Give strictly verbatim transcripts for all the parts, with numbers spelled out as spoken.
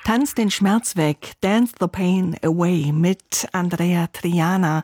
Tanz den Schmerz weg, Dance the Pain Away mit Andrea Triana.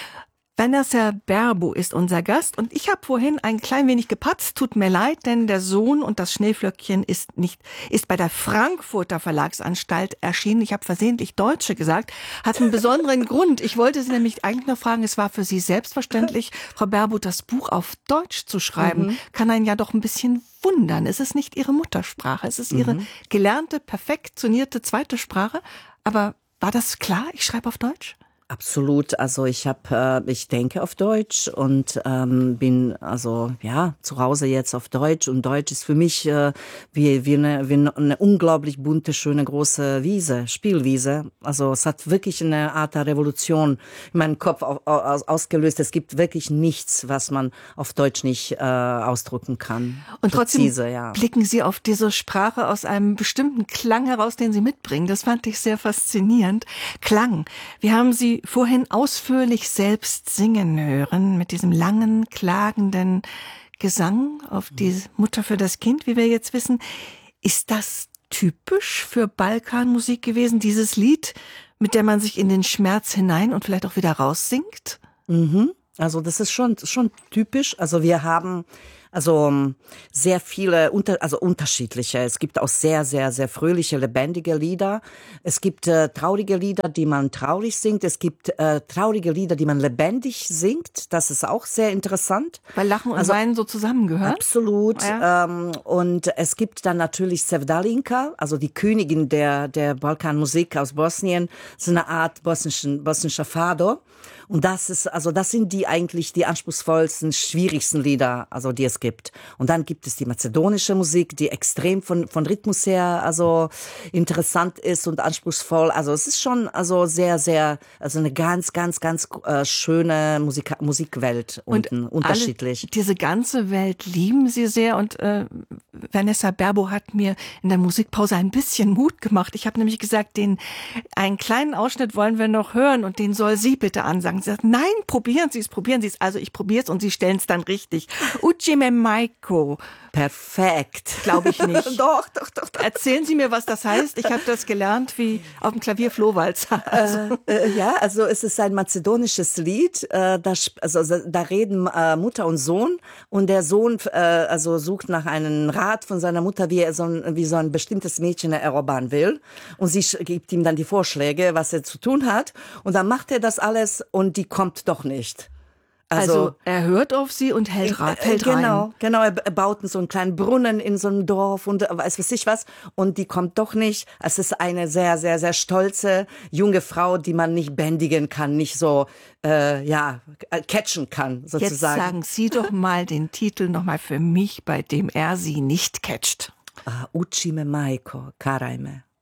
Vanessa Berbo ist unser Gast und ich habe vorhin ein klein wenig gepatzt, tut mir leid, denn der Sohn und das Schneeflöckchen ist nicht ist bei der Frankfurter Verlagsanstalt erschienen. Ich habe versehentlich Deutsche gesagt, hat einen besonderen Grund. Ich wollte Sie nämlich eigentlich nur fragen, es war für Sie selbstverständlich, Frau Berbo, das Buch auf Deutsch zu schreiben. Mhm. Kann einen ja doch ein bisschen wundern. Es ist nicht Ihre Muttersprache, es ist Ihre mhm. gelernte, perfektionierte zweite Sprache. Aber war das klar, ich schreibe auf Deutsch? Absolut. Also ich habe, äh, ich denke auf Deutsch und ähm, bin also ja zu Hause jetzt auf Deutsch und Deutsch ist für mich äh, wie wie eine, wie eine unglaublich bunte, schöne große Wiese, Spielwiese. Also es hat wirklich eine Art der Revolution in meinem Kopf aus, ausgelöst. Es gibt wirklich nichts, was man auf Deutsch nicht äh, ausdrücken kann. Und Präzise, trotzdem ja. blicken Sie auf diese Sprache aus einem bestimmten Klang heraus, den Sie mitbringen. Das fand ich sehr faszinierend. Klang. Wir haben Sie vorhin ausführlich selbst singen hören, mit diesem langen, klagenden Gesang auf die Mutter für das Kind, wie wir jetzt wissen. Ist das typisch für Balkanmusik gewesen, dieses Lied, mit der man sich in den Schmerz hinein und vielleicht auch wieder raussingt? Mhm. Also das ist schon schon typisch. Also wir haben also sehr viele unter also unterschiedliche. Es gibt auch sehr sehr sehr fröhliche, lebendige Lieder. Es gibt äh, traurige Lieder, die man traurig singt. Es gibt äh, traurige Lieder, die man lebendig singt. Das ist auch sehr interessant. Weil Lachen und also, Weinen so zusammengehören? Absolut. Ja. Ähm, und es gibt dann natürlich Sevdalinka, also die Königin der der Balkanmusik aus Bosnien. So eine Art bosnischen bosnischer Fado. Und das ist, also das sind die eigentlich die anspruchsvollsten, schwierigsten Lieder, also die es gibt. Und dann gibt es die mazedonische Musik, die extrem von von Rhythmus her also interessant ist und anspruchsvoll. Also es ist schon also sehr sehr also eine ganz ganz ganz äh, schöne Musik Musikwelt und, und unterschiedlich. Alle, diese ganze Welt lieben Sie sehr und äh, Vanessa Berbo hat mir in der Musikpause ein bisschen Mut gemacht. Ich habe nämlich gesagt, den einen kleinen Ausschnitt wollen wir noch hören und den soll sie bitte ansagen. Sie sagt, nein, probieren Sie es, probieren Sie es. Also ich probiere es und Sie stellen es dann richtig. Ucime Maiko. Perfekt. Glaube ich nicht. doch, doch, doch, doch. Erzählen Sie mir, was das heißt. Ich habe das gelernt wie auf dem Klavier Flohwalzer. Also. Äh, äh, ja, also es ist ein mazedonisches Lied. Äh, da, also, da reden äh, Mutter und Sohn und der Sohn äh, also sucht nach einem Rat von seiner Mutter, wie er so ein, wie so ein bestimmtes Mädchen erobern will. Und sie gibt ihm dann die Vorschläge, was er zu tun hat. Und dann macht er das alles und die kommt doch nicht. Also, also er hört auf sie und hält rein, fällt rein. Genau, genau. Er baut so einen kleinen Brunnen in so einem Dorf und weiß was ich was. Und die kommt doch nicht. Es ist eine sehr, sehr, sehr stolze junge Frau, die man nicht bändigen kann, nicht so äh, ja catchen kann sozusagen. Jetzt sagen Sie doch mal den Titel nochmal für mich, bei dem er sie nicht catcht. Uh, Ucime Maiko, Karajme.